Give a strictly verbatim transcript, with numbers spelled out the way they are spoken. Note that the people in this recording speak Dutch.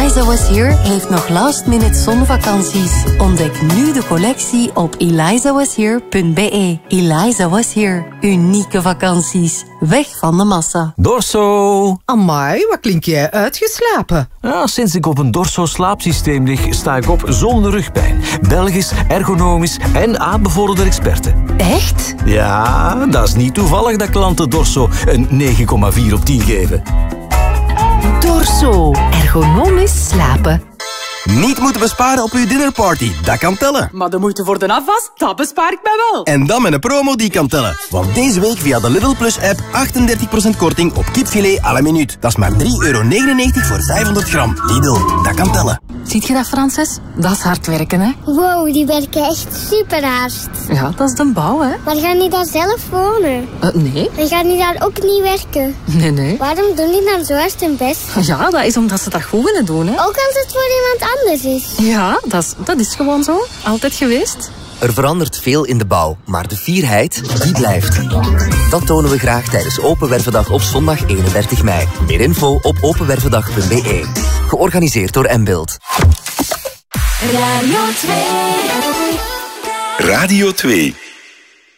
Eliza Was Here heeft nog last-minute zonvakanties. Ontdek nu de collectie op eliza was here punt be. Eliza Was Here. Unieke vakanties. Weg van de massa. Dorso! Amai, wat klink jij uitgeslapen? Ja, sinds ik op een Dorso slaapsysteem lig, sta ik op zonder rugpijn. Belgisch, ergonomisch en aanbevolen experten. Echt? Ja, dat is niet toevallig dat klanten Dorso een negen komma vier op tien geven. Dorso. Ergonomisch slapen. Niet moeten besparen op uw dinnerparty, dat kan tellen. Maar de moeite voor de afwas, dat bespaar ik mij wel. En dan met een promo die kan tellen. Want deze week via de Lidl Plus app achtendertig procent korting op kipfilet à la minuut. Dat is maar drie euro negenennegentig voor vijfhonderd gram. Lidl, dat kan tellen. Ziet je dat, Frances? Dat is hard werken, hè? Wow, die werken echt super hard. Ja, dat is de bouw, hè? Maar gaan die daar zelf wonen? Uh, nee. En gaan die daar ook niet werken? Nee, nee. Waarom doen die dan zo hard hun best? Ja, dat is omdat ze dat goed willen doen, hè? Ook als het voor iemand anders is. Ja, dat is, dat is gewoon zo. Altijd geweest. Er verandert veel in de bouw, maar de fierheid, die blijft. Dat tonen we graag tijdens Open Wervendag op zondag eenendertig mei. Meer info op openwervendag punt be. Georganiseerd door Mbuild. Radio twee. Radio twee.